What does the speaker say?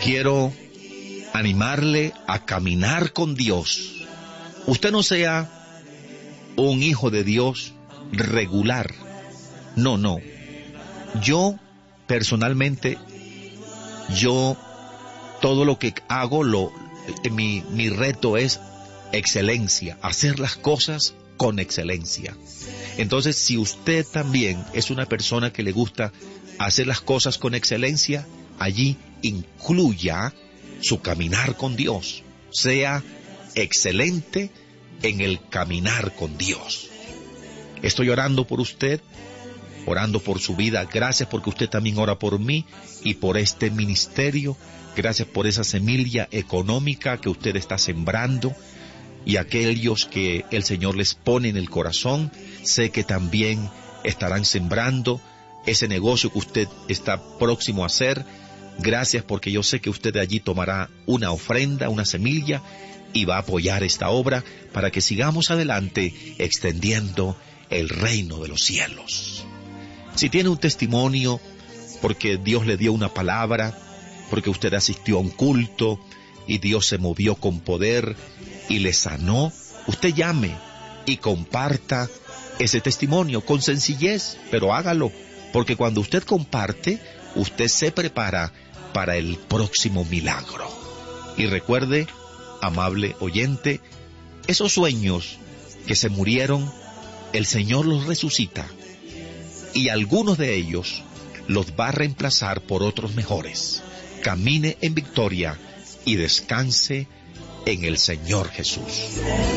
quiero animarle a caminar con Dios. Usted no sea un hijo de Dios regular. No. Yo, personalmente, todo lo que hago, mi reto es excelencia, hacer las cosas con excelencia. Entonces, si usted también es una persona que le gusta hacer las cosas con excelencia, allí incluya su caminar con Dios. Sea excelente en el caminar con Dios. Estoy orando por usted, orando por su vida. Gracias porque usted también ora por mí y por este ministerio. Gracias por esa semilla económica que usted está sembrando. Y aquellos que el Señor les pone en el corazón, sé que también estarán sembrando ese negocio que usted está próximo a hacer. Gracias porque yo sé que usted de allí tomará una ofrenda, una semilla, y va a apoyar esta obra para que sigamos adelante extendiendo el reino de los cielos. Si tiene un testimonio, porque Dios le dio una palabra, porque usted asistió a un culto y Dios se movió con poder y le sanó, usted llame y comparta ese testimonio con sencillez, pero hágalo, porque cuando usted comparte, usted se prepara para el próximo milagro. Y recuerde, amable oyente, esos sueños que se murieron, el Señor los resucita, y algunos de ellos los va a reemplazar por otros mejores. Camine en victoria y descanse en el Señor Jesús.